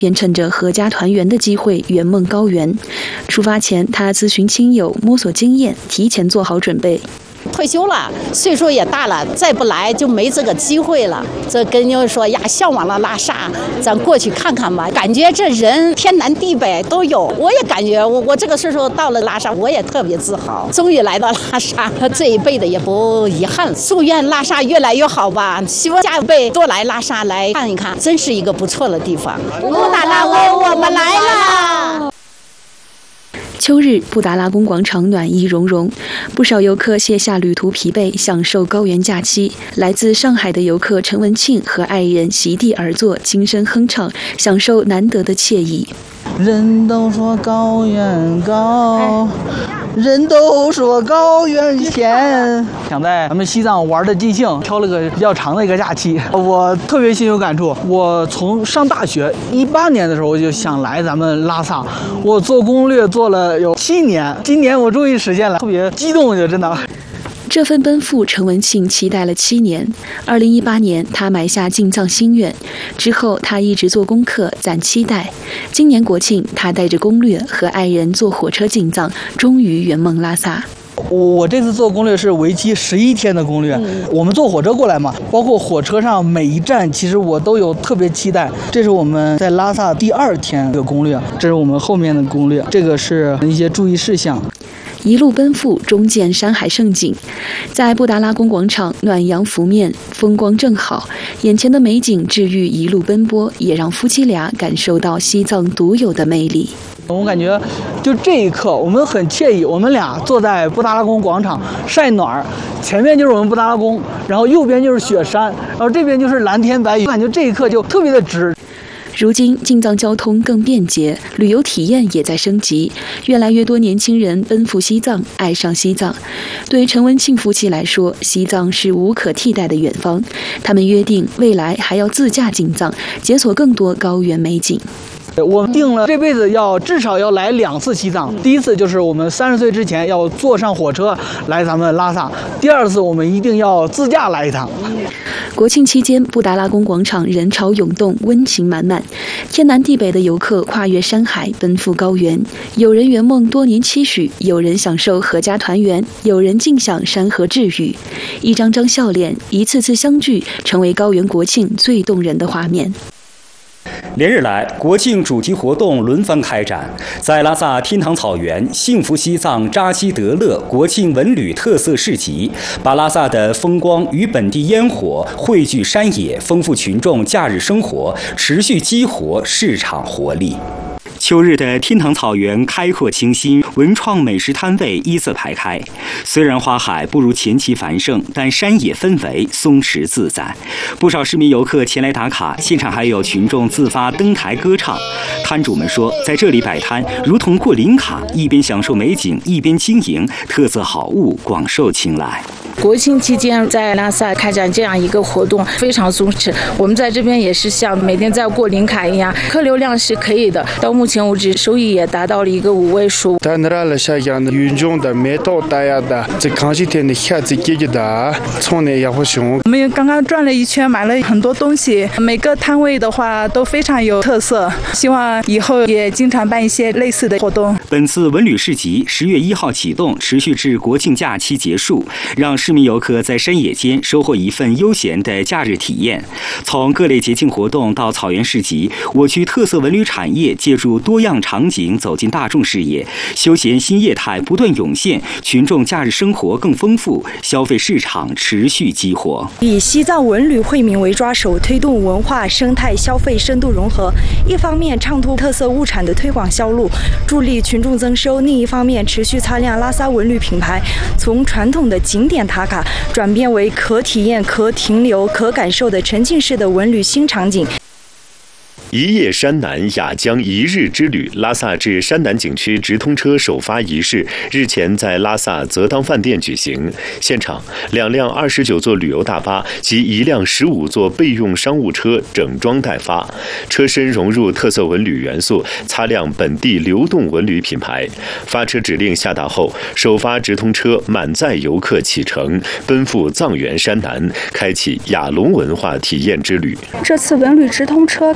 便趁着阖家团圆的机会圆梦高原。出发前，他咨询亲友，摸索经验，提前做好准备。 退休了，岁数也大了，再不来就没这个机会了。这跟人说呀，向往了拉萨，咱过去看看吧。感觉这人天南地北都有，我也感觉我这个岁数到了拉萨，我也特别自豪，终于来到拉萨，这一辈子也不遗憾。祝愿拉萨越来越好吧，希望下一辈多来拉萨来看一看，真是一个不错的地方。布达拉宫，我们来了。 秋日，布达拉宫广场暖意融融，不少游客卸下旅途疲惫，享受高原假期。来自上海的游客陈文庆和爱人席地而坐，轻声哼唱，享受难得的惬意。 人都说高原高，人都说高原险。想在咱们西藏玩的尽兴，挑了个比较长的一个假期，我特别心有感触。我从上大学18年的时候，我就想来咱们拉萨，我做攻略做了有7年，今年我终于实现了，特别激动，就真的。 这份奔赴，陈文庆期待了7年。2018年，他埋下进藏心愿，之后他一直做功课，攒期待。今年国庆，他带着攻略和爱人坐火车进藏，终于圆梦拉萨。 我这次做攻略是为期11天的攻略，我们坐火车过来嘛，包括火车上每一站，其实我都有特别期待。这是我们在拉萨第2天的攻略，这是我们后面的攻略，这个是一些注意事项。 一路奔赴，终见山海胜景。在布达拉宫广场，暖阳拂面，风光正好，眼前的美景治愈一路奔波，也让夫妻俩感受到西藏独有的魅力。 我感觉就这一刻我们很惬意，我们俩坐在布达拉宫广场晒暖，前面就是我们布达拉宫，然后右边就是雪山，然后这边就是蓝天白云，感觉这一刻就特别的值。 如今进藏交通更便捷，旅游体验也在升级，越来越多年轻人奔赴西藏，爱上西藏。对陈文庆夫妻来说，西藏是无可替代的远方，他们约定未来还要自驾进藏，解锁更多高原美景。 我们定了这辈子至少要来2次西藏，第一次就是我们30岁之前要坐上火车来咱们拉萨，第2次我们一定要自驾来一趟。 国庆期间，布达拉宫广场人潮涌动，温情满满，天南地北的游客跨越山海，奔赴高原。有人圆梦多年期许，有人享受阖家团圆，有人尽享山河治愈。一张张笑脸，一次次相聚，成为高原国庆最动人的画面。 连日来，国庆主题活动轮番开展，在拉萨天堂草原幸福西藏扎基德勒国庆文旅特色市集，把拉萨的风光与本地烟火汇聚山野，丰富群众假日生活，持续激活市场活力。秋日的天堂草原开阔清新，文创美食摊位依次排开。虽然花海不如前期繁盛，但山野氛围松弛自在。不少市民游客前来打卡，现场还有群众自发登台歌唱。摊主们说，在这里摆摊如同过林卡，一边享受美景，一边经营特色好物，广受青睐。 国庆期间在拉萨开展这样一个活动非常松弛，我们在这边也是像每天在过林卡一样，客流量是可以的。到目前为止，收益也达到了一个5位数。 我们刚刚转了一圈，买了很多东西，每个摊位的话都非常有特色，希望以后也经常办一些类似的活动。 本次文旅市集10月1号启动，持续至国庆假期结束，让市民游客在山野间收获一份悠闲的假日体验。从各类节庆活动到草原市集，我区特色文旅产业借助多样场景走进大众视野，休闲新业态不断涌现，群众假日生活更丰富，消费市场持续激活。 以西藏文旅惠民为抓手，推动文化、生态、消费深度融合。一方面畅通特色物产的推广销路，助力群众增收；另一方面持续擦亮拉萨文旅品牌从传统的景点打卡转变为可体验、可停留、可感受的沉浸式的文旅新场景。 一夜山南雅江一日之旅，拉萨至山南景区直通车首发仪式日前在拉萨泽当饭店举行。现场2辆29座旅游大巴及1辆15座备用商务车整装待发，车身融入特色文旅元素，擦亮本地流动文旅品牌。发车指令下达后，首发直通车满载游客启程，奔赴藏原山南，开启雅龙文化体验之旅。 这次文旅直通车开通特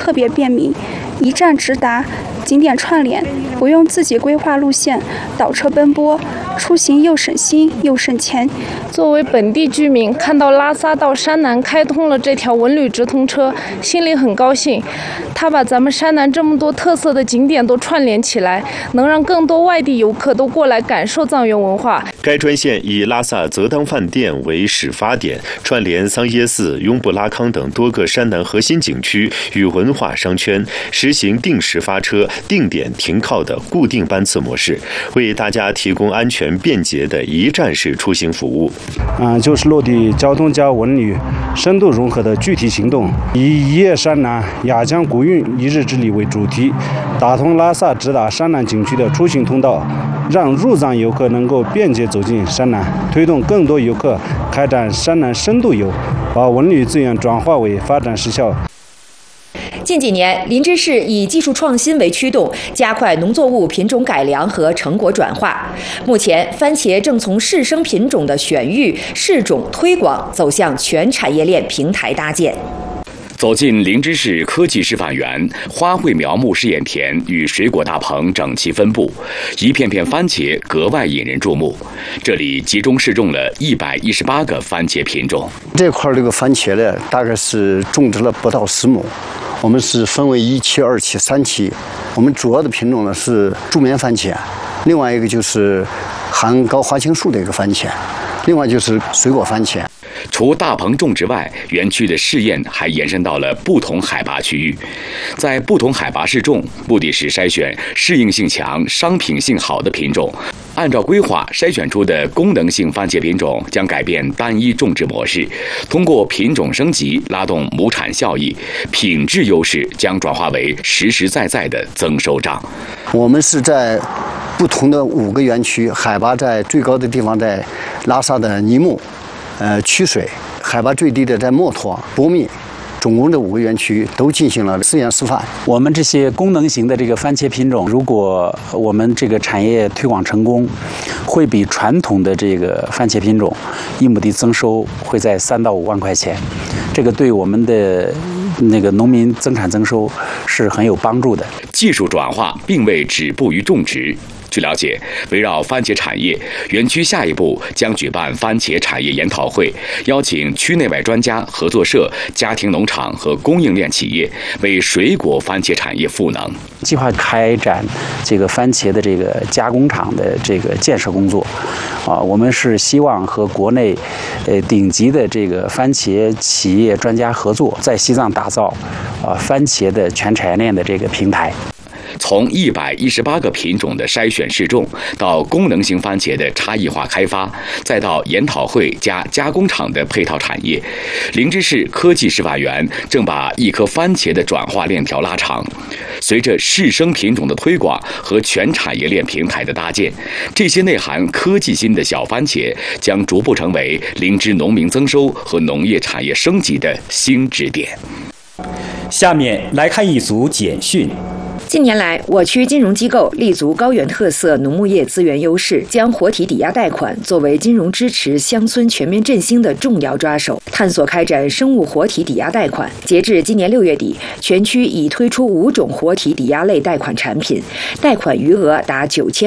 特别便民，一站直达，景点串联，不用自己规划路线，倒车奔波，出行又省心又省钱。 作为本地居民，看到拉萨到山南开通了这条文旅直通车，心里很高兴。它把咱们山南这么多特色的景点都串联起来，能让更多外地游客都过来感受藏园文化。 该专线以拉萨泽当饭店为始发点，串联桑耶寺、雍布拉康等多个山南核心景区与文化商圈，实行定时发车、定点停靠的固定班次模式，为大家提供安全便捷的一站式出行服务。 就是落地交通加文旅深度融合的具体行动，以一夜山南雅江古韵一日之旅为主题，打通拉萨直达山南景区的出行通道，让入藏游客能够便捷走进山南，推动更多游客开展山南深度游，把文旅资源转化为发展实效。 近几年，林芝市以技术创新为驱动，加快农作物品种改良和成果转化。目前，番茄正从试生品种的选育、试种、推广走向全产业链平台搭建。 走进林芝市科技示范园，花卉苗木试验田与水果大棚整齐分布，一片片番茄格外引人注目。这里集中试种了118个番茄品种。 这块这个番茄呢，大概是种植了不到10亩。我们是分为1期、2期、3期。我们主要的品种呢是助眠番茄，另外一个就是含高花青素的一个番茄，另外就是水果番茄。 除大棚种植外，园区的试验还延伸到了不同海拔区域，在不同海拔试种，目的是筛选适应性强、商品性好的品种。按照规划筛选出的功能性番茄品种将改变单一种植模式，通过品种升级拉动亩产效益，品质优势将转化为实实在在的增收账。 我们是在不同的5个园区，海拔在最高的地方在拉萨的尼木、曲水，海拔最低的在墨脱、波密。总共这5个园区都进行了试验示范。 我们这些功能型的这个番茄品种，如果我们这个产业推广成功，会比传统的这个番茄品种1亩地增收会在3到5万块钱，这个对我们的那个农民增产增收是很有帮助的。 技术转化并未止步于种植。据了解，围绕番茄产业，园区下一步将举办番茄产业研讨会，邀请区内外专家、合作社、家庭农场和供应链企业为水果番茄产业赋能。 计划开展这个番茄的这个加工厂的这个建设工作，我们是希望和国内顶级的这个番茄企业专家合作，在西藏打造番茄的全产业链的这个平台。 从118个品种的筛选试种，到功能型番茄的差异化开发，再到研讨会加加工厂的配套产业，林芝市科技示范园正把一颗番茄的转化链条拉长。随着试生品种的推广和全产业链平台的搭建，这些内含科技新的小番茄将逐步成为林芝农民增收和农业产业升级的新支点。 下面来看一组简讯。 近年来，我区金融机构立足高原特色农牧业资源优势，将活体抵押贷款作为金融支持乡村全面振兴的重要抓手，探索开展生物活体抵押贷款。截至今年6月底，全区已推出5种活体抵押类贷款产品，贷款余额达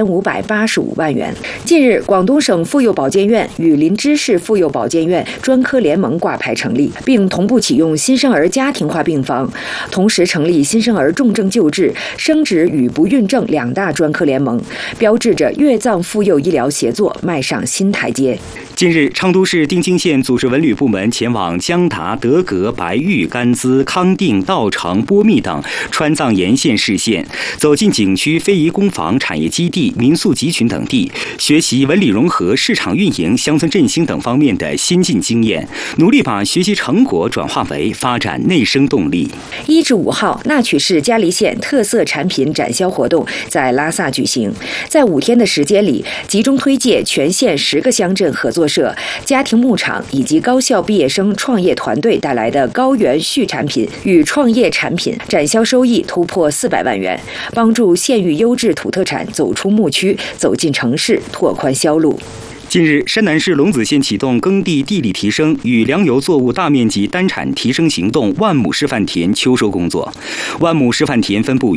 9585万元。近日，广东省妇幼保健院与林芝市妇幼保健院专科联盟挂牌成立，并同步启用新生儿家庭化病房，同时成立新生儿重症救治、生殖与不孕症2大专科联盟，标志着粤藏妇幼医疗协作迈上新台阶。 近日，昌都市丁京县组织文旅部门前往江达、德格、白玉、甘孜、康定、稻城、波密等川藏沿线市县，走进景区、非遗工坊、产业基地、民宿集群等地，学习文旅融合、市场运营、乡村振兴等方面的先进经验，努力把学习成果转化为发展内生动力。 1至5号，那曲市嘉黎县特色产品展销活动在拉萨举行，在5天的时间里，集中推介全县10个乡镇合作社、家庭牧场以及高校毕业生创业团队带来的高原畜产品与创业产品，展销收益突破400万元，帮助县域优质土特产走出牧区，走进城市，拓宽销路。 近日，山南市龙子县启动耕地地力提升与粮油作物大面积单产提升行动万亩示范田秋收工作。万亩示范田分布于